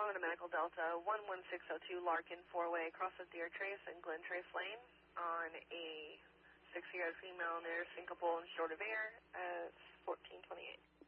responding to Medical Delta 11602 Larkin 4-way across the Deer Trace and Glen Trace Lane on a 6-year-old female near syncopal and short of air at 1428.